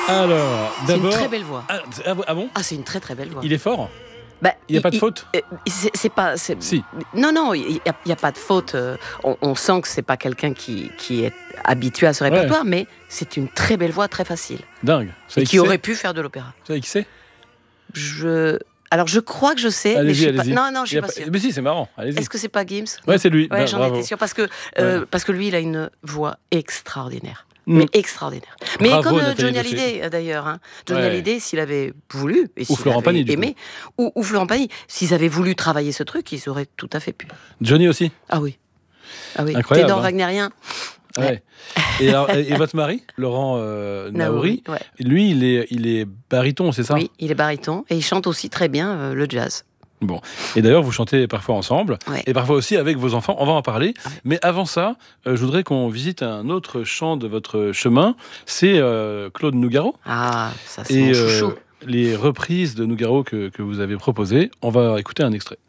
Alors, C'est une d'abord... très belle voix. Ah bon? Ah, c'est une très très belle voix. Il est fort? Bah, Il n'y a pas de faute? C'est pas. Si. Non, il y a pas de faute. On sent que c'est pas quelqu'un qui est habitué à ce répertoire, mais c'est une très belle voix, très facile. Dingue. Et qui aurait pu faire de l'opéra. Vous savez qui c'est? Alors, je crois que je sais, mais je suis allez-y. pas. Non, je suis pas sûre. Mais si, c'est marrant. Allez-y. Est-ce que c'est pas Gims? Ouais, c'est lui. Ouais, j'en bravo. étais sûre parce que lui, il a une voix extraordinaire. Mm. Mais extraordinaire. Mais Bravo, comme Nathalie Johnny Bossé. Hallyday, d'ailleurs. Hein. Johnny Hallyday, s'il avait voulu, et s'il Florent avait Pagny, du aimé, ou Florent Pagny, s'ils avaient voulu travailler ce truc, ils auraient tout à fait pu. Johnny aussi? Ah oui. Incroyable. Ténor wagnérien. Ouais. Et votre mari, Laurent Naouri, lui, il est baryton, c'est ça? Oui, il est baryton et il chante aussi très bien le jazz. Bon. Et d'ailleurs, vous chantez parfois ensemble, Ouais. et parfois aussi avec vos enfants. On va en parler. Mais avant ça, je voudrais qu'on visite un autre chant de votre chemin. C'est Claude Nougaro. Ah, ça c'est mon chouchou. Les reprises de Nougaro que vous avez proposées. On va écouter un extrait.